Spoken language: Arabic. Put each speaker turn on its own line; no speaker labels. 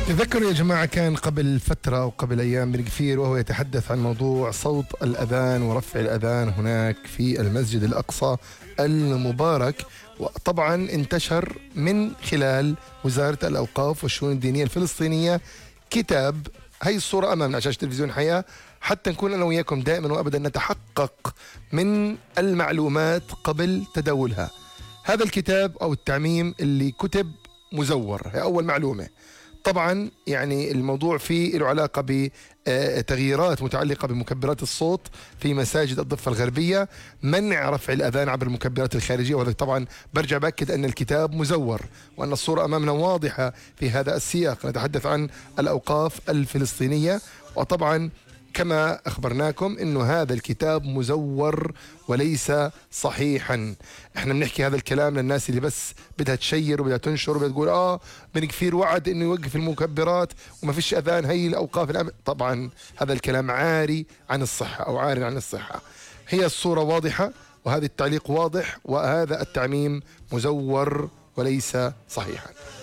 تذكروا يا جماعة، كان قبل فترة أو قبل أيام بن كثير وهو يتحدث عن موضوع صوت الأذان ورفع الأذان هناك في المسجد الأقصى المبارك. وطبعا انتشر من خلال وزارة الأوقاف والشؤون الدينية الفلسطينية كتاب. هي الصورة أمامنا على شاشة تلفزيون حياة، حتى نكون أنا وياكم دائما وأبدا نتحقق من المعلومات قبل تداولها. هذا الكتاب أو التعميم اللي كتب مزور، هي أول معلومة. طبعا يعني الموضوع فيه له علاقة بتغييرات متعلقة بمكبرات الصوت في مساجد الضفة الغربية، منع رفع الأذان عبر المكبرات الخارجية. وهذا طبعا برجع بأكد أن الكتاب مزور وأن الصورة أمامنا واضحة في هذا السياق. نتحدث عن الأوقاف الفلسطينية، وطبعا كما أخبرناكم أنه هذا الكتاب مزور وليس صحيحا. احنا بنحكي هذا الكلام للناس اللي بس بدها تشير وبدها تنشر وبدها تقول بن كثير وعد انه يوقف المكبرات وما فيش اذان، هي الاوقاف طبعا هذا الكلام عاري عن الصحة او عار عن الصحة. هي الصورة واضحة وهذا التعليق واضح وهذا التعميم مزور وليس صحيحا.